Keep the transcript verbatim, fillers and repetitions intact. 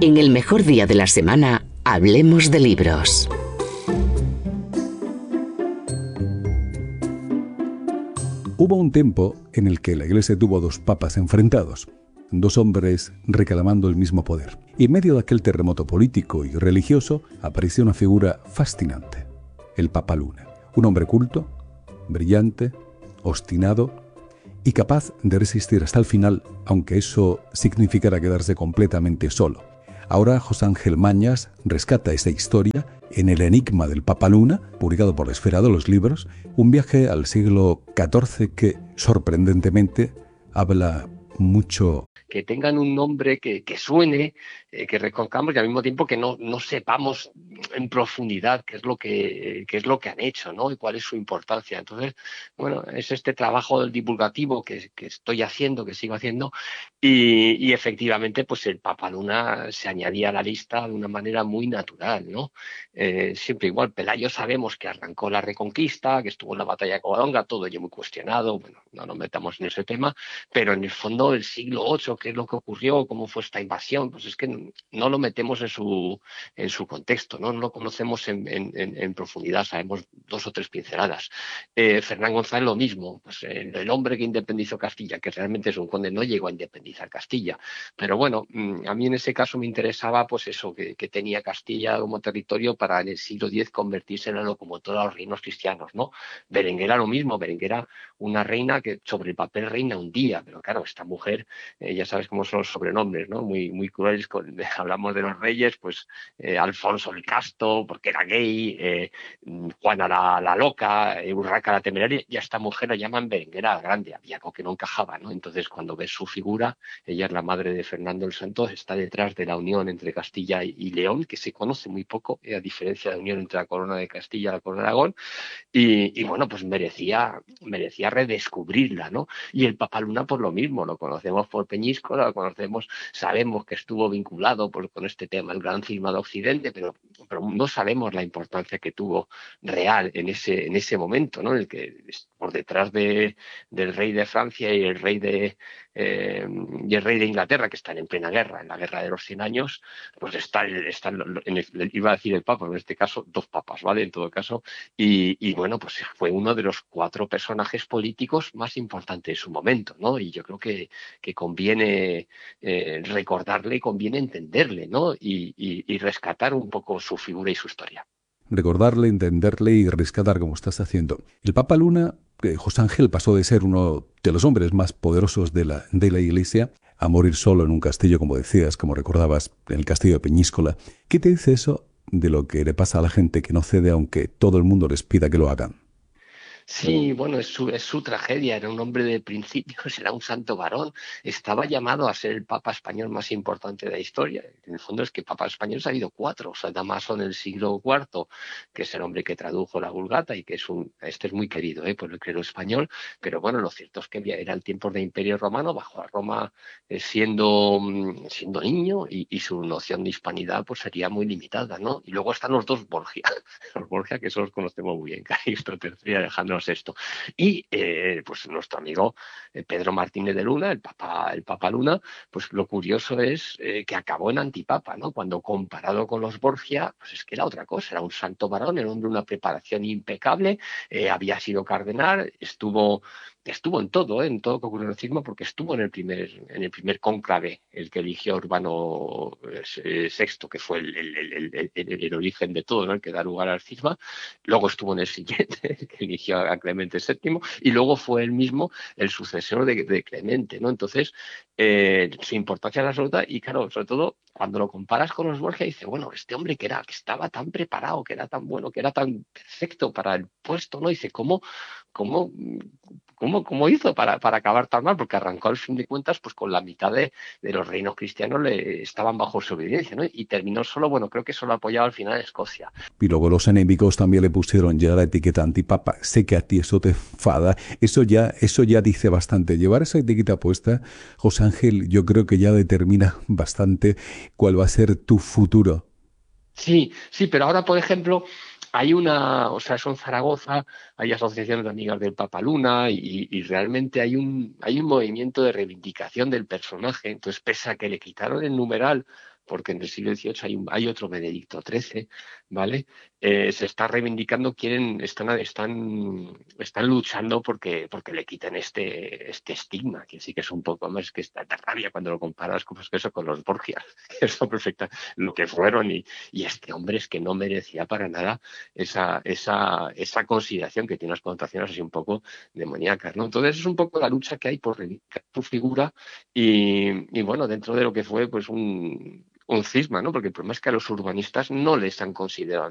En el mejor día de la semana, hablemos de libros. Hubo un tiempo en el que la Iglesia tuvo dos papas enfrentados, dos hombres reclamando el mismo poder. Y en medio de aquel terremoto político y religioso apareció una figura fascinante, el Papa Luna. Un hombre culto, brillante, obstinado y capaz de resistir hasta el final, aunque eso significara quedarse completamente solo. Ahora José Ángel Mañas rescata esa historia en El enigma del Papa Luna, publicado por la Esfera de los Libros, un viaje al siglo catorce que, sorprendentemente, habla mucho. Que tengan un nombre que, que suene, eh, que reconozcamos y al mismo tiempo que no, no sepamos en profundidad qué es lo que qué es lo que han hecho, ¿no? Y cuál es su importancia. Entonces, bueno, es este trabajo divulgativo que, que estoy haciendo, que sigo haciendo, y, y efectivamente, pues el Papa Luna se añadía a la lista de una manera muy natural, ¿no? Eh, siempre igual, Pelayo sabemos que arrancó la Reconquista, que estuvo en la batalla de Covadonga, todo ello muy cuestionado, bueno, no nos metamos en ese tema, pero en el fondo del siglo ocho, qué es lo que ocurrió, cómo fue esta invasión, pues es que no, no lo metemos en su, en su contexto, no, no lo conocemos en, en, en profundidad, sabemos dos o tres pinceladas. Eh, Fernán González lo mismo, pues el, el hombre que independizó Castilla, que realmente es un conde, no llegó a independizar Castilla, pero bueno, a mí en ese caso me interesaba pues eso, que, que tenía Castilla como territorio para en el siglo diez convertirse en la locomotora de los reinos cristianos, ¿no? Berenguera lo mismo, Berenguera una reina que sobre el papel reina un día, pero claro, esta mujer, eh, ya sabes cómo son los sobrenombres, ¿no? Muy, muy crueles. Con, hablamos de los reyes, pues eh, Alfonso el Casto, porque era gay, eh, Juana la, la loca, eh, Urraca la temeraria, y a esta mujer la llaman Berenguera la Grande, había algo que no encajaba, ¿no? Entonces, cuando ves su figura, ella es la madre de Fernando el Santo, está detrás de la unión entre Castilla y, y León, que se conoce muy poco, eh, a diferencia de la unión entre la corona de Castilla y la corona de Aragón, y, y bueno, pues merecía, merecía redescubrirla, ¿no? Y el Papa Luna por lo mismo, lo conocemos por Peñíscola, lo conocemos, sabemos que estuvo vinculado por, con este tema, el Gran Cisma de Occidente, pero, pero no sabemos la importancia que tuvo real en ese, en ese momento, ¿no? En el que por detrás de, del rey de Francia y el rey de, eh, y el rey de Inglaterra, que están en plena guerra, en la guerra de los cien años, pues está, está en el, iba a decir el Papa, en este caso dos papas, ¿vale? En todo caso, y, y bueno, pues fue uno de los cuatro personajes políticos más importantes de su momento, ¿no? Y yo creo que, que conviene eh, recordarle, conviene entenderle, ¿no? Y, y, y rescatar un poco su figura y su historia. Recordarle, entenderle y rescatar como estás haciendo. El Papa Luna, eh, José Ángel, pasó de ser uno de los hombres más poderosos de la, de la Iglesia a morir solo en un castillo, como decías, como recordabas, en el castillo de Peñíscola. ¿Qué te dice eso de lo que le pasa a la gente que no cede aunque todo el mundo les pida que lo hagan? Sí, bueno, es su, es su tragedia. Era un hombre de principios, era un santo varón. Estaba llamado a ser el papa español más importante de la historia. En el fondo es que papas españoles ha habido cuatro. O sea, Damaso en el siglo cuarto, que es el hombre que tradujo la Vulgata y que es un, este es muy querido ¿eh? por el clero español. Pero bueno, lo cierto es que era el tiempo de Imperio Romano, bajó a Roma eh, siendo, siendo niño y, y su noción de hispanidad pues sería muy limitada, ¿no? Y luego están los dos Borgia, los Borgia que esos los conocemos muy bien, Calixto tercero y Alejandro sexto. Y eh, pues nuestro amigo eh, Pedro Martínez de Luna, el Papa, el Papa Luna, pues lo curioso es eh, que acabó en antipapa, ¿no? Cuando comparado con los Borgia, pues es que era otra cosa, era un santo varón, era un hombre de una preparación impecable, eh, había sido cardenal, estuvo estuvo en todo, ¿eh? En todo con el cisma, porque estuvo en el primer en el primer cónclave, el que eligió Urbano eh, sexto, que fue el, el, el, el, el origen de todo, ¿no? El que da lugar al cisma. Luego estuvo en el siguiente, el que eligió a Clemente séptimo, y luego fue él mismo el sucesor de, de Clemente, ¿no? Entonces, eh, su importancia es absoluta, y claro, sobre todo, cuando lo comparas con los Borgia, dice, bueno, este hombre que era, que estaba tan preparado, que era tan bueno, que era tan perfecto para el puesto, ¿no? Dice, ¿cómo, cómo, cómo, cómo hizo para, para acabar tan mal? Porque arrancó al fin de cuentas, pues con la mitad de, de los reinos cristianos le estaban bajo su obediencia, ¿no? Y terminó solo, bueno, creo que solo apoyado al final a Escocia. Y luego los enemigos también le pusieron ya la etiqueta antipapa. Sé que a ti eso te enfada. Eso ya, eso ya dice bastante. Llevar esa etiqueta puesta, José Ángel, yo creo que ya determina bastante cuál va a ser tu futuro. Sí, sí, pero ahora, por ejemplo, hay una, o sea, eso en Zaragoza, hay asociaciones de amigas del Papa Luna y, y realmente hay un, hay un movimiento de reivindicación del personaje. Entonces, pese a que le quitaron el numeral porque en el siglo dieciocho hay, un, hay otro Benedicto trece, ¿vale? Eh, se está reivindicando, quieren, están, están, están luchando porque, porque le quiten este, este estigma, que sí que es un poco más, que está de rabia cuando lo comparas con, pues, eso, con los Borgia, que son perfecta lo que fueron, y, y este hombre es que no merecía para nada esa, esa, esa consideración, que tiene unas connotaciones así un poco demoníacas, ¿no? Entonces es un poco la lucha que hay por reivindicar su figura y, y bueno, dentro de lo que fue pues un, un cisma, ¿no? Porque el problema es que a los urbanistas no les han considerado